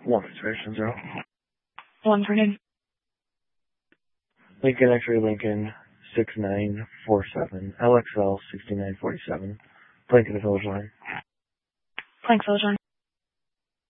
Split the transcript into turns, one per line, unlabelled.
One expiration 0.
One for name.
Lincoln X-ray Lincoln 6947, LXL 6947, Lincoln Village Line.
Plank Village Line.